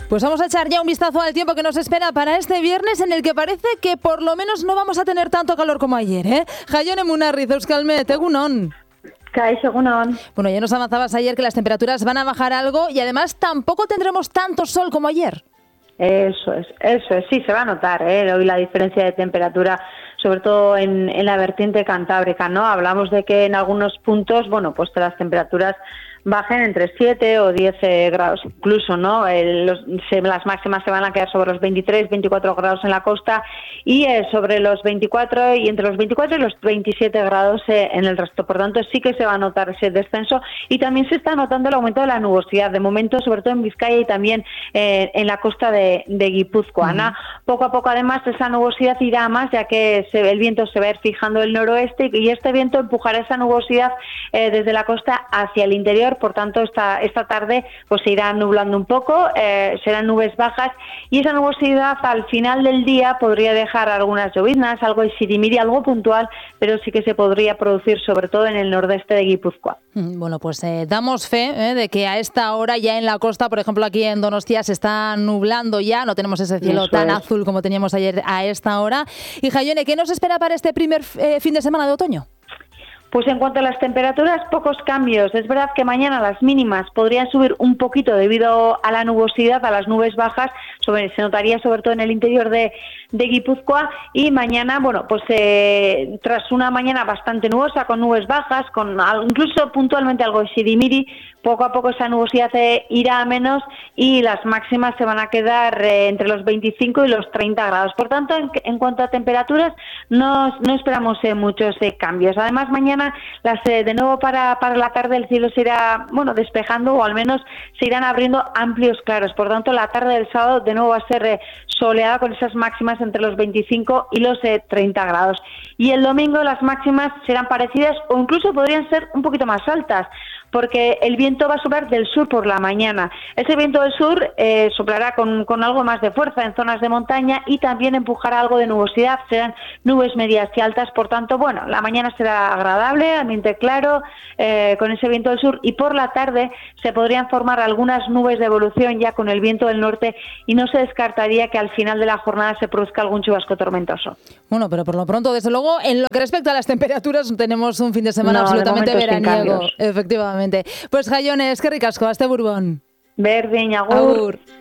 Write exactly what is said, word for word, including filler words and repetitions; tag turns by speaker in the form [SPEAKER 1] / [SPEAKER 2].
[SPEAKER 1] Pues vamos a echar ya un vistazo al tiempo que nos espera para este viernes, en el que parece que por lo menos no vamos a tener tanto calor como ayer, ¿eh? Jaione Munarriz, Euskalmet, egunon.
[SPEAKER 2] Kaixo, egunon.
[SPEAKER 1] Bueno, ya nos avanzabas ayer que las temperaturas van a bajar algo y además tampoco tendremos tanto sol como ayer.
[SPEAKER 2] Eso es, eso es, sí, se va a notar, ¿eh? Hoy la diferencia de temperatura, sobre todo en, en la vertiente cantábrica, ¿no? Hablamos de que en algunos puntos, bueno, pues las temperaturas bajen entre siete o diez eh, grados incluso, ¿no? Eh, los, se, las máximas se van a quedar sobre los veintitrés, veinticuatro grados en la costa y eh, sobre los veinticuatro y entre los veinticuatro y los veintisiete grados eh, en el resto. Por tanto, sí que se va a notar ese descenso y también se está notando el aumento de la nubosidad, de momento, sobre todo en Vizcaya y también eh, en la costa de, de Guipúzcoa, ¿no? Uh-huh. Poco a poco, además, esa nubosidad irá más, ya que se, el viento se va a ir fijando el noroeste y este viento empujará esa nubosidad eh, desde la costa hacia el interior. Por tanto, esta, esta tarde pues se irá nublando un poco, eh, serán nubes bajas y esa nubosidad al final del día podría dejar algunas lloviznas, algo de sirimiri, algo puntual, pero sí que se podría producir sobre todo en el nordeste de Guipúzcoa.
[SPEAKER 1] Bueno, pues eh, damos fe eh, de que a esta hora ya en la costa, por ejemplo aquí en Donostia, se está nublando ya, no tenemos ese cielo Eso tan es. azul como teníamos ayer a esta hora. Y Jaione, ¿qué nos espera para este primer eh, fin de semana de otoño?
[SPEAKER 2] Pues en cuanto a las temperaturas, pocos cambios. Es verdad que mañana las mínimas podrían subir un poquito debido a la nubosidad, a las nubes bajas, sobre, se notaría sobre todo en el interior de, de Guipúzcoa, y mañana, bueno, pues eh, tras una mañana bastante nubosa, con nubes bajas, con incluso puntualmente algo de sirimiri, poco a poco esa nubosidad eh, irá a menos y las máximas se van a quedar eh, entre los veinticinco y los treinta grados. Por tanto, en, en cuanto a temperaturas, no, no esperamos eh, muchos eh, cambios. Además, mañana las eh, de nuevo para, para la tarde el cielo se irá, bueno, despejando, o al menos se irán abriendo amplios claros. Por tanto, la tarde del sábado de nuevo va a ser eh, soleada con esas máximas entre los veinticinco y los eh, treinta grados. Y el domingo las máximas serán parecidas o incluso podrían ser un poquito más altas, porque el viento va a soplar del sur por la mañana. Ese viento del sur eh, soplará con, con algo más de fuerza en zonas de montaña y también empujará algo de nubosidad, serán nubes medias y altas. Por tanto, bueno, la mañana será agradable, ambiente claro, eh, con ese viento del sur, y por la tarde se podrían formar algunas nubes de evolución ya con el viento del norte y no se descartaría que al final de la jornada se produzca algún chubasco tormentoso.
[SPEAKER 1] Bueno, pero por lo pronto, desde luego, en lo que respecta a las temperaturas, tenemos un fin de semana no, absolutamente veraniego, efectivamente. Pues Jaione, eskerrik asko, aste burbon.
[SPEAKER 2] Berdin, agur.
[SPEAKER 1] Agur.